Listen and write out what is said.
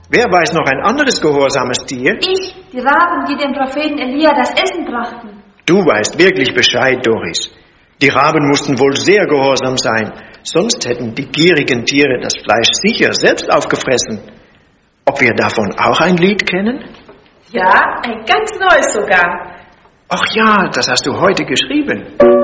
Wer weiß noch ein anderes gehorsames Tier? Ich, die Raben, die dem Propheten Elia das Essen brachten. Du weißt wirklich Bescheid, Doris. Die Raben mussten wohl sehr gehorsam sein, sonst hätten die gierigen Tiere das Fleisch sicher selbst aufgefressen. Ob wir davon auch ein Lied kennen? Ja, ein ganz neues sogar. Ach ja, das hast du heute geschrieben.